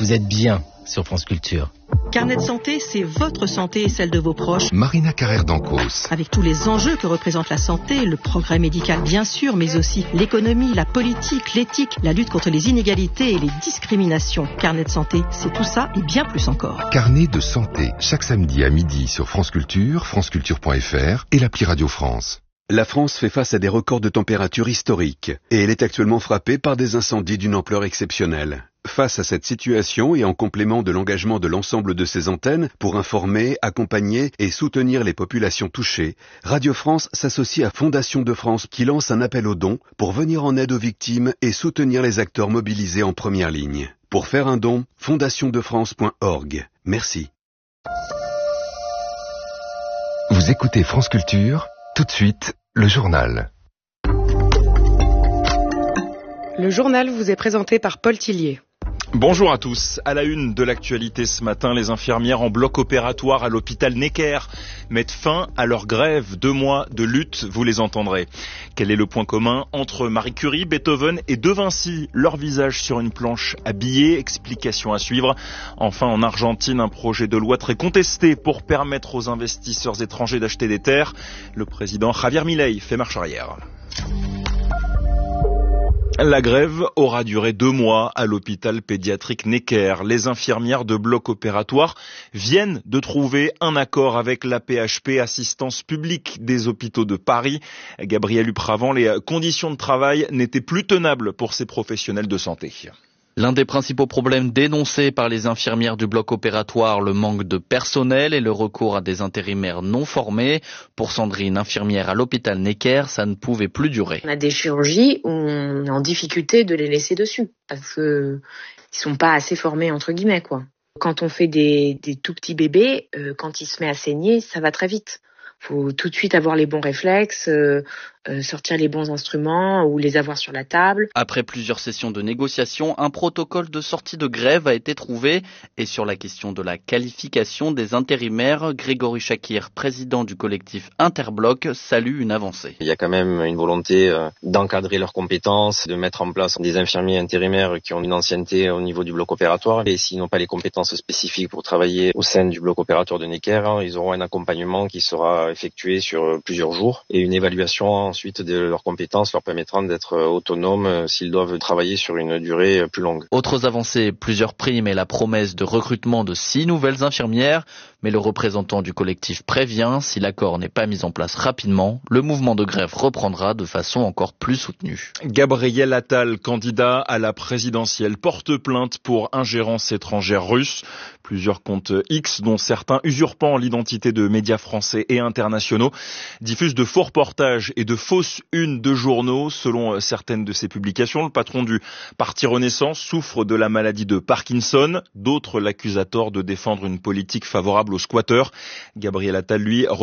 vous êtes bien sur France Culture. Carnet de santé, c'est votre santé et celle de vos proches. Marina Carrère d'Ancos. Avec tous les enjeux que représente la santé, le progrès médical bien sûr, mais aussi l'économie, la politique, l'éthique, la lutte contre les inégalités et les discriminations. Carnet de santé, c'est tout ça et bien plus encore. Carnet de santé, chaque samedi à midi sur France Culture, franceculture.fr et l'appli Radio France. La France fait face à des records de température historiques et elle est actuellement frappée par des incendies d'une ampleur exceptionnelle. Face à cette situation et en complément de l'engagement de l'ensemble de ses antennes pour informer, accompagner et soutenir les populations touchées, Radio France s'associe à Fondation de France qui lance un appel aux dons pour venir en aide aux victimes et soutenir les acteurs mobilisés en première ligne. Pour faire un don, fondationdefrance.org. Merci. Vous écoutez France Culture, tout de suite, le journal. Le journal vous est présenté par Paul Tillier. Bonjour à tous. À la une de l'actualité ce matin, les infirmières en bloc opératoire à l'hôpital Necker mettent fin à leur grève. 2 mois de lutte, vous les entendrez. Quel est le point commun entre Marie Curie, Beethoven et De Vinci? Leur visage sur une planche à billets, explication à suivre. Enfin, en Argentine, un projet de loi très contesté pour permettre aux investisseurs étrangers d'acheter des terres. Le président Javier Milei fait marche arrière. La grève aura duré 2 mois à l'hôpital pédiatrique Necker. Les infirmières de bloc opératoire viennent de trouver un accord avec l'AP-HP, Assistance publique des hôpitaux de Paris. Gabriel Upravant, les conditions de travail n'étaient plus tenables pour ces professionnels de santé. L'un des principaux problèmes dénoncés par les infirmières du bloc opératoire, le manque de personnel et le recours à des intérimaires non formés. Pour Sandrine, infirmière à l'hôpital Necker, ça ne pouvait plus durer. On a des chirurgies où on est en difficulté de les laisser dessus parce que ils sont pas assez formés entre guillemets quoi. Quand on fait des tout petits bébés, quand il se met à saigner, ça va très vite. Faut tout de suite avoir les bons réflexes, sortir les bons instruments ou les avoir sur la table. Après plusieurs sessions de négociation, un protocole de sortie de grève a été trouvé. Et sur la question de la qualification des intérimaires, Grégory Chakir, président du collectif Interbloc, salue une avancée. Il y a quand même une volonté d'encadrer leurs compétences, de mettre en place des infirmiers intérimaires qui ont une ancienneté au niveau du bloc opératoire. Et s'ils n'ont pas les compétences spécifiques pour travailler au sein du bloc opératoire de Necker, ils auront un accompagnement qui sera effectué sur plusieurs jours et une évaluation ensuite de leurs compétences leur permettra d'être autonomes s'ils doivent travailler sur une durée plus longue. Autres avancées, plusieurs primes et la promesse de recrutement de 6 nouvelles infirmières. Mais le représentant du collectif prévient, si l'accord n'est pas mis en place rapidement, le mouvement de grève reprendra de façon encore plus soutenue. Gabriel Attal, candidat à la présidentielle, porte plainte pour ingérence étrangère russe. Plusieurs comptes X, dont certains usurpant l'identité de médias français et internationaux, diffusent de faux reportages et de fausses unes de journaux. Selon certaines de ces publications, le patron du Parti Renaissance souffre de la maladie de Parkinson. D'autres l'accusent à tort de défendre une politique favorable aux squatteurs. Gabriel Attal, lui,